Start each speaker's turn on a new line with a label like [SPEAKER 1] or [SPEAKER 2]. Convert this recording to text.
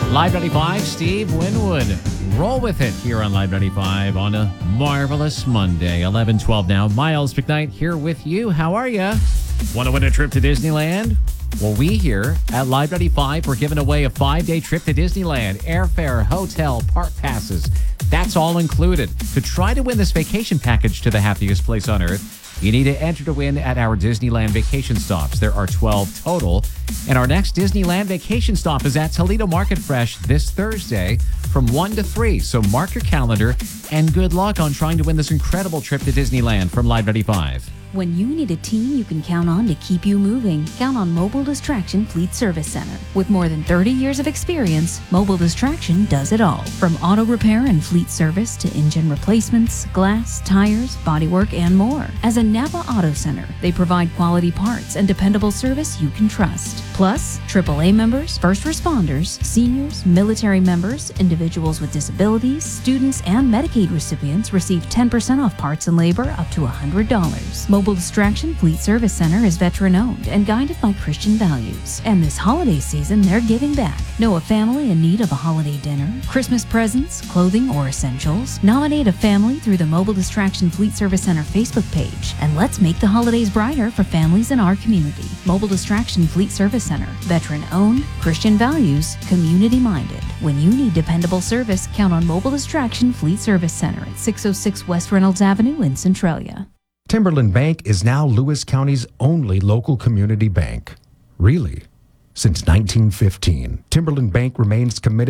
[SPEAKER 1] Live 95, Steve Winwood. Roll with it here on Live 95 on a marvelous Monday, 11:12 now. Miles McKnight here with you. How are you? Want to win a trip to Disneyland? Well, we here at Live 95, we're giving away a 5-day trip to Disneyland. Airfare, hotel, park passes. That's all included. To try to win this vacation package to the happiest place on earth, you need to enter to win at our Disneyland vacation stops. There are 12 total. And our next Disneyland vacation stop is at Toledo Market Fresh this Thursday from 1 to 3. So mark your calendar and good luck on trying to win this incredible trip to Disneyland from Live 95.
[SPEAKER 2] When you need a team you can count on to keep you moving, count on Mobile Distraction Fleet Service Center. With more than 30 years of experience, Mobile Distraction does it all. From auto repair and fleet service to engine replacements, glass, tires, bodywork, and more. As a Napa Auto Center, they provide quality parts and dependable service you can trust. Plus, AAA members, first responders, seniors, military members, individuals with disabilities, students, and Medicaid recipients receive 10% off parts and labor up to $100. Mobile Distraction Fleet Service Center is veteran-owned and guided by Christian values. And this holiday season, they're giving back. Know a family in need of a holiday dinner, Christmas presents, clothing, or essentials? Nominate a family through the Mobile Distraction Fleet Service Center Facebook page, and let's make the holidays brighter for families in our community. Mobile Distraction Fleet Service Center, veteran-owned, Christian values, community-minded. When you need dependable service, count on Mobile Distraction Fleet Service Center at 606 West Reynolds Avenue in Centralia.
[SPEAKER 3] Timberland Bank is now Lewis County's only local community bank. Really? Since 1915, Timberland Bank remains committed